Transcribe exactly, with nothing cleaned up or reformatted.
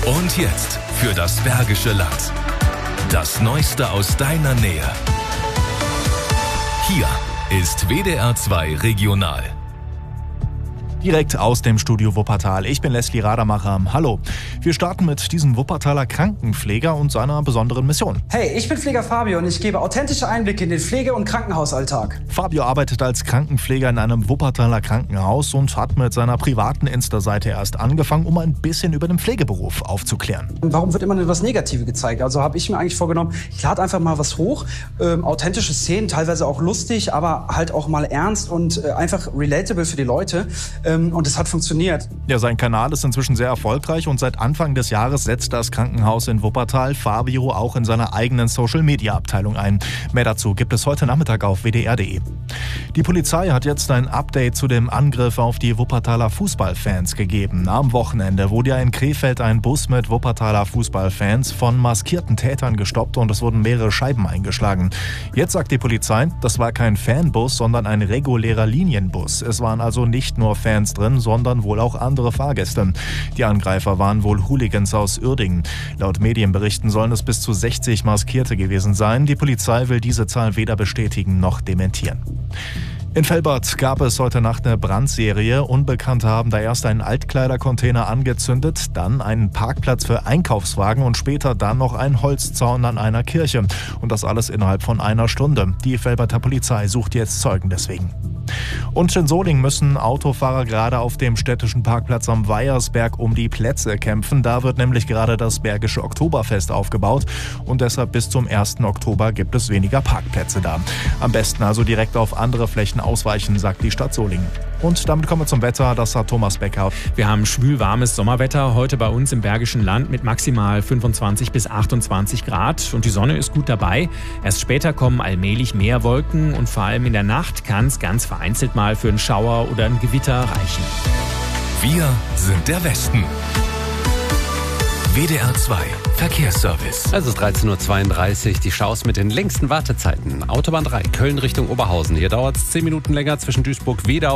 Und jetzt für das Bergische Land. Das Neueste aus deiner Nähe. Hier ist W D R zwei Regional. Direkt aus dem Studio Wuppertal. Ich bin Leslie Radermacher. Hallo. Wir starten mit diesem Wuppertaler Krankenpfleger und seiner besonderen Mission. Hey, ich bin Pfleger Fabio und ich gebe authentische Einblicke in den Pflege- und Krankenhausalltag. Fabio arbeitet als Krankenpfleger in einem Wuppertaler Krankenhaus und hat mit seiner privaten Insta-Seite erst angefangen, um ein bisschen über den Pflegeberuf aufzuklären. Warum wird immer nur das Negative gezeigt? Also habe ich mir eigentlich vorgenommen, ich lade einfach mal was hoch. Ähm, authentische Szenen, teilweise auch lustig, aber halt auch mal ernst und äh, einfach relatable für die Leute. Ähm, und es hat funktioniert. Ja, sein Kanal ist inzwischen sehr erfolgreich und seit Anfang des Jahres setzt das Krankenhaus in Wuppertal Fabio auch in seiner eigenen Social-Media-Abteilung ein. Mehr dazu gibt es heute Nachmittag auf w d r punkt d e. Die Polizei hat jetzt ein Update zu dem Angriff auf die Wuppertaler Fußballfans gegeben. Am Wochenende wurde ja in Krefeld ein Bus mit Wuppertaler Fußballfans von maskierten Tätern gestoppt und es wurden mehrere Scheiben eingeschlagen. Jetzt sagt die Polizei, das war kein Fanbus, sondern ein regulärer Linienbus. Es waren also nicht nur Fans drin, sondern wohl auch andere Fahrgäste. Die Angreifer waren wohl Hooligans aus Uerdingen. Laut Medienberichten sollen es bis zu sechzig Maskierte gewesen sein. Die Polizei will diese Zahl weder bestätigen noch dementieren. In Velbert gab es heute Nacht eine Brandserie. Unbekannte haben da erst einen Altkleidercontainer angezündet, dann einen Parkplatz für Einkaufswagen und später dann noch einen Holzzaun an einer Kirche. Und das alles innerhalb von einer Stunde. Die Velberter Polizei sucht jetzt Zeugen deswegen. Und in Solingen müssen Autofahrer gerade auf dem städtischen Parkplatz am Weiersberg um die Plätze kämpfen. Da wird nämlich gerade das Bergische Oktoberfest aufgebaut und deshalb bis zum ersten Oktober gibt es weniger Parkplätze da. Am besten also direkt auf andere Flächen ausweichen, sagt die Stadt Solingen. Und damit kommen wir zum Wetter, das hat Thomas Becker. Wir haben schwül-warmes Sommerwetter heute bei uns im Bergischen Land mit maximal fünfundzwanzig bis achtundzwanzig Grad und die Sonne ist gut dabei. Erst später kommen allmählich mehr Wolken und vor allem in der Nacht kann es ganz vereinzelt mal für einen Schauer oder ein Gewitter reichen. Wir sind der Westen. W D R zwei Verkehrsservice. Es ist dreizehn Uhr zweiunddreißig, die Staus mit den längsten Wartezeiten. Autobahn drei, Köln Richtung Oberhausen. Hier dauert es zehn Minuten länger zwischen Duisburg-Wedau